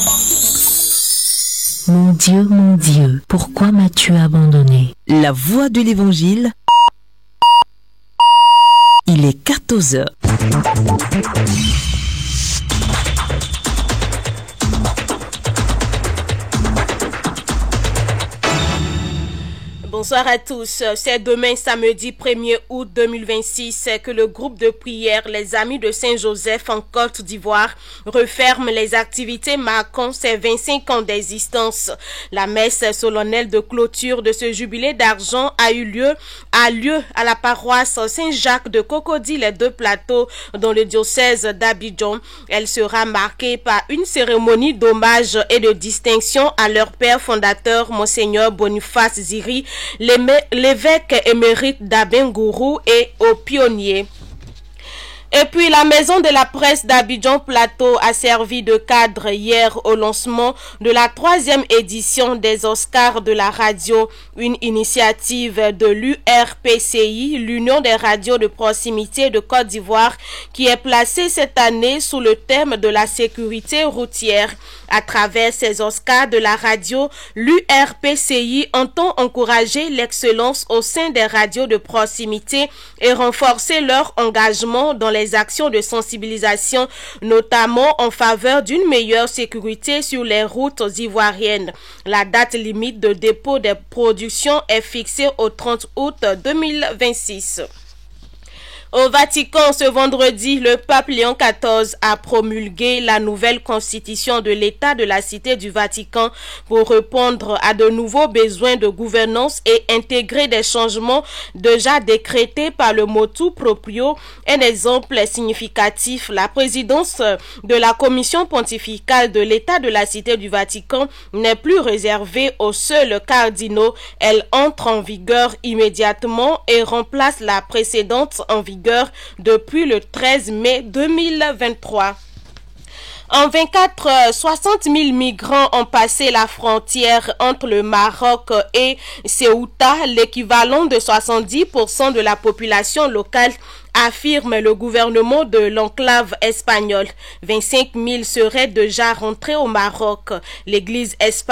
Mon Dieu, pourquoi m'as-tu abandonné? La voix de l'Évangile. Il est 14 heures. Bonsoir à tous. C'est demain, samedi 1er août 2026, que le groupe de prière Les Amis de Saint-Joseph en Côte d'Ivoire referme les activités marquant ses 25 ans d'existence. La messe solennelle de clôture de ce jubilé d'argent a lieu à la paroisse Saint-Jacques de Cocody, les Deux Plateaux, dans le diocèse d'Abidjan. Elle sera marquée par une cérémonie d'hommage et de distinction à leur père fondateur, Monseigneur Boniface Ziri, l'évêque émérite d'Abengourou et aux pionniers. Et puis, la maison de la presse d'Abidjan Plateau a servi de cadre hier au lancement de la 3e édition des Oscars de la radio, une initiative de l'URPCI, l'Union des radios de proximité de Côte d'Ivoire, qui est placée cette année sous le thème de la sécurité routière. À travers ces Oscars de la radio, l'URPCI entend encourager l'excellence au sein des radios de proximité et renforcer leur engagement dans les actions de sensibilisation, notamment en faveur d'une meilleure sécurité sur les routes ivoiriennes. La date limite de dépôt des productions est fixée au 30 août 2026. Au Vatican, ce vendredi, le pape Léon XIV a promulgué la nouvelle constitution de l'État de la Cité du Vatican pour répondre à de nouveaux besoins de gouvernance et intégrer des changements déjà décrétés par le motu proprio. Un exemple significatif, la présidence de la Commission pontificale de l'État de la Cité du Vatican n'est plus réservée aux seuls cardinaux. Elle entre en vigueur immédiatement et remplace la précédente en vigueur depuis le 13 mai 2023. En 24 heures, 60 000 migrants ont passé la frontière entre le Maroc et Ceuta, l'équivalent de 70% de la population locale, affirme le gouvernement de l'enclave espagnole. 25 000 seraient déjà rentrés au Maroc. L'Église espagnole